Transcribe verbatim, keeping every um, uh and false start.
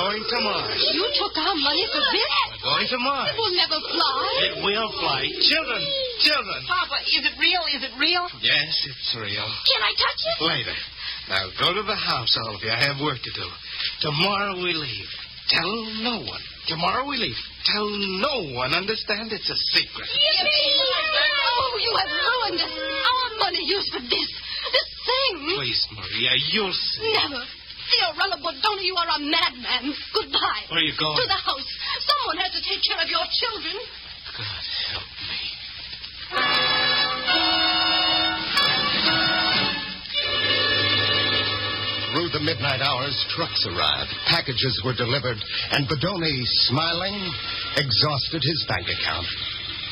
going to Mars. You took our money for this? We're going to Mars. It will never fly. It will fly. Children, children. Papa, is it real? Is it real? Yes, it's real. Can I touch it? Later. Now, go to the house, all of you. I have work to do. Tomorrow we leave. Tell no one. Tomorrow we leave. Tell no one. Understand? It's a secret. Yippee! Oh, you have ruined us. Our money used for this. This thing. Please, Maria, you'll see. Never. Fiorello Bordoni, you are a madman. Goodbye. Where are you going? To the house. Someone has to take care of your children. God help me. Through the midnight hours, trucks arrived, packages were delivered, and Bordoni, smiling, exhausted his bank account.